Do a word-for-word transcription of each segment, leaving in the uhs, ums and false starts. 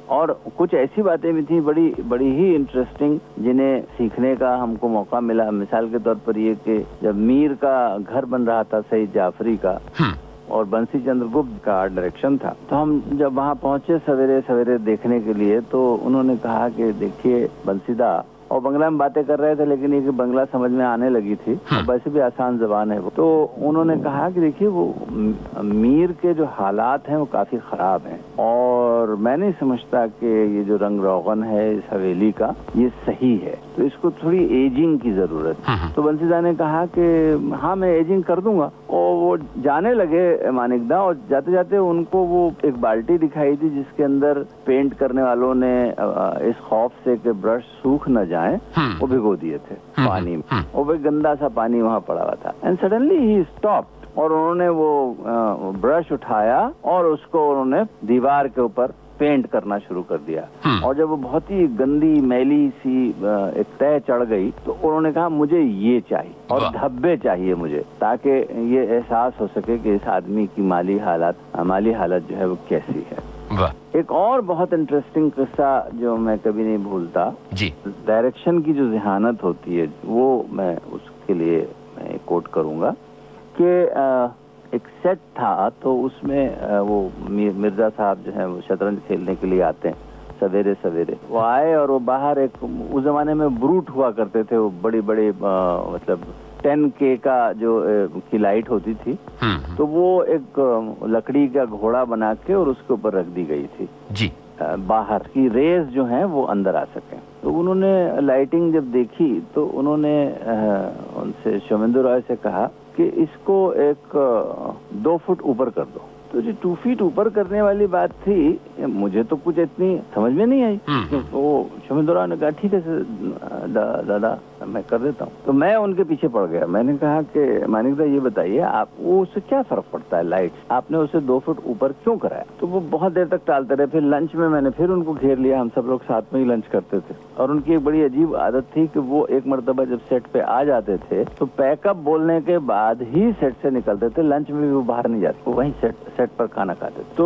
और कुछ ऐसी बातें भी थी बड़ी बड़ी ही इंटरेस्टिंग, जिन्हें सीखने का हमको मौका मिला। मिसाल के तौर पर ये कि जब मीर का घर बन रहा था सईद जाफरी का और बंसी चंद्रगुप्त का डायरेक्शन था, तो हम जब वहाँ पहुंचे सवेरे सवेरे देखने के लिए, तो उन्होंने कहा कि देखिए बंसीदा, और बंगला में बातें कर रहे थे, लेकिन ये कि बंगला समझ में आने लगी थी, हाँ। वैसे भी आसान जबान है वो। तो उन्होंने कहा कि देखिए वो मीर के जो हालात हैं वो काफी खराब हैं, और मैं नहीं समझता कि ये जो रंग रोगन है इस हवेली का ये सही है, तो इसको थोड़ी एजिंग की जरूरत है। हाँ। तो बंसीदा ने कहा कि हाँ मैं एजिंग कर दूंगा, और वो जाने लगे मानिकदा, और जाते जाते उनको वो एक बाल्टी दिखाई थी जिसके अंदर पेंट करने वालों ने इस खौफ से कि ब्रश सूख न जाए वो भिगो दिए थे पानी में, और वही गंदा सा पानी वहाँ पड़ा हुआ था। एंड सडनली ही स्टॉप्ड, और उन्होंने वो ब्रश उठाया और उसको उन्होंने दीवार के ऊपर पेंट करना शुरू कर दिया। और जब वो बहुत ही गंदी मैली सी एक तय चढ़ गई, तो उन्होंने कहा मुझे ये चाहिए और धब्बे चाहिए मुझे, ताकि ये एहसास हो सके कि इस आदमी की माली हालत माली हालत जो है वो कैसी है। एक और बहुत इंटरेस्टिंग किस्सा जो मैं कभी नहीं भूलता जी, डायरेक्शन की जो जहानत होती है वो मैं उसके लिए मैं कोट करूंगा कि एक सेट था, तो उसमें वो मिर्जा साहब जो है वो शतरंज खेलने के लिए आते हैं सवेरे सवेरे। वो आए और वो बाहर एक, उस जमाने में ब्रूट हुआ करते थे, वो बड़ी बड़ी मतलब टेन के का जो की लाइट होती थी, तो वो एक लकड़ी का घोड़ा बना के और उसके ऊपर रख दी गई थी जी, बाहर की रेज जो है वो अंदर आ सके। तो उन्होंने लाइटिंग जब देखी तो उन्होंने उनसे शोमेंदु रॉय से कहा कि इसको एक दो फुट ऊपर कर दो। तो जो टू फीट ऊपर करने वाली बात थी, मुझे तो कुछ इतनी समझ में नहीं आई। तो शोमेंदु रॉय ने कहा ठीक है दा, दादा मैं कर देता हूँ। तो मैं उनके पीछे पड़ गया। मैंने कहा कि मानिकदा ये बताइए आप, वो उससे क्या फर्क पड़ता है लाइट, आपने उसे दो फुट ऊपर क्यों कराया? तो वो बहुत देर तक टालते रहे। फिर लंच में मैंने फिर उनको घेर लिया, हम सब लोग साथ में ही लंच करते थे। और उनकी एक बड़ी अजीब आदत थी कि वो एक मर्तबा जब सेट पे आ जाते थे तो पैकअप बोलने के बाद ही सेट से निकलते थे, लंच में भी वो बाहर नहीं जाते, वो वहीं सेट सेट पर खाना खाते थे।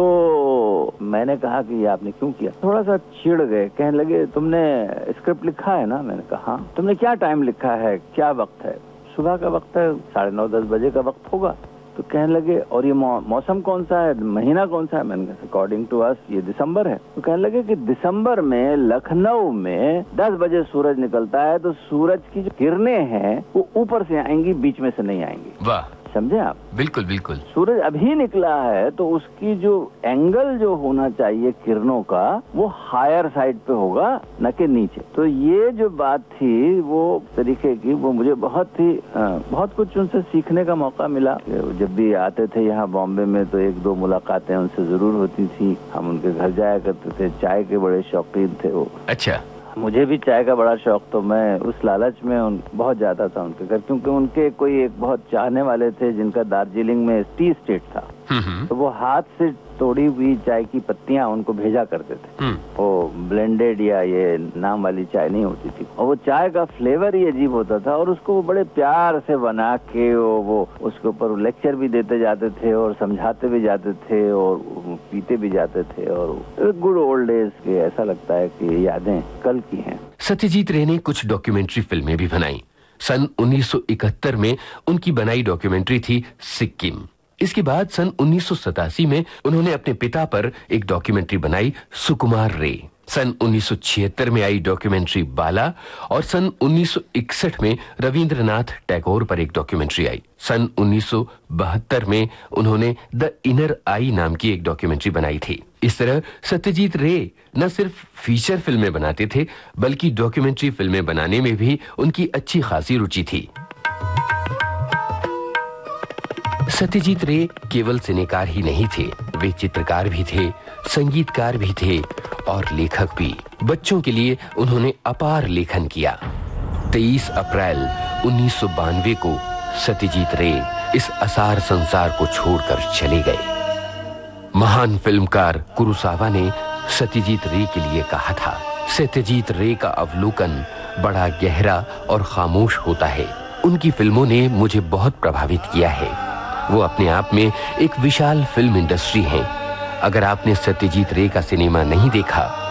तो मैंने कहा कि ये आपने क्यों किया? थोड़ा सा चिढ़ गए, कहने लगे तुमने स्क्रिप्ट लिखा है ना? मैंने कहा हाँ। तुमने क्या टाइम लिखा है, क्या वक्त है? सुबह का वक्त है, साढ़े नौ दस बजे का वक्त होगा। तो कहने लगे और ये मौ, मौसम कौन सा है, महीना कौन सा है? मैंने कहा अकॉर्डिंग टू अस ये दिसंबर है। तो कहने लगे कि दिसंबर में लखनऊ में दस बजे सूरज निकलता है, तो सूरज की जो किरणें हैं वो ऊपर से आएंगी, बीच में से नहीं आएंगी। वाह, समझे आप? बिल्कुल बिल्कुल। सूरज अभी निकला है तो उसकी जो एंगल जो होना चाहिए किरणों का वो हायर साइड पे होगा, न कि नीचे। तो ये जो बात थी वो तरीके की, वो मुझे बहुत ही बहुत कुछ उनसे सीखने का मौका मिला। जब भी आते थे यहाँ बॉम्बे में तो एक दो मुलाकातें उनसे जरूर होती थी। हम उनके घर जाया करते थे, चाय के बड़े शौकीन थे वो। अच्छा। मुझे भी चाय का बड़ा शौक, तो मैं उस लालच में उन बहुत जाता था उनके घर, क्योंकि उनके कोई एक बहुत चाहने वाले थे जिनका दार्जिलिंग में टी स्टेट था। तो वो हाथ से तोड़ी हुई चाय की पत्तियां उनको भेजा करते थे। वो ब्लेंडेड या ये नाम वाली चाय नहीं होती थी, और वो चाय का फ्लेवर ही अजीब होता था, और उसको वो बड़े प्यार से बना के वो, वो उसके ऊपर लेक्चर भी देते जाते थे और समझाते भी जाते थे और पीते भी जाते थे। और गुड ओल्ड डेज के ऐसा लगता है कि यादें कल की हैं। सत्यजीत रे ने कुछ डॉक्यूमेंट्री फिल्में भी बनाई। सन उन्नीस सौ इकहत्तर में उनकी बनाई डॉक्यूमेंट्री थी सिक्किम। इसके बाद सन उन्नीस सौ सतासी में उन्होंने अपने पिता पर एक डॉक्यूमेंट्री बनाई सुकुमार रे। सन उन्नीस सौ छिहत्तर में आई डॉक्यूमेंट्री बाला, और सन उन्नीस सौ इकसठ में रविंद्रनाथ टैगोर पर एक डॉक्यूमेंट्री आई। सन उन्नीस सौ बहत्तर में उन्होंने द इनर आई नाम की एक डॉक्यूमेंट्री बनाई थी। इस तरह सत्यजीत रे न सिर्फ फीचर फिल्में बनाते थे, बल्कि डॉक्यूमेंट्री फिल्में बनाने में भी उनकी अच्छी खासी रुचि थी। सत्यजीत रे केवल सिनेकार ही नहीं थे, वे चित्रकार भी थे, संगीतकार भी थे और लेखक भी। बच्चों के लिए उन्होंने अपार लेखन किया। तेईस अप्रैल उन्नीस सौ बानवे को सत्यजीत रे इस असार संसार को छोड़कर चले गए। महान फिल्मकार कुरुसावा ने सत्यजीत रे के लिए कहा था, सत्यजीत रे का अवलोकन बड़ा गहरा और खामोश होता है। उनकी फिल्मों ने मुझे बहुत प्रभावित किया है। वो अपने आप में एक विशाल फिल्म इंडस्ट्री है। अगर आपने सत्यजीत रे का सिनेमा नहीं देखा